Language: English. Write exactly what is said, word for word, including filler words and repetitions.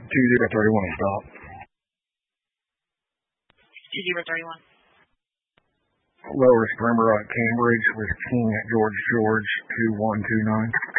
two zero three one stop. two zero three one. Lower Spring Rock, Cambridge with King at George George two one two nine.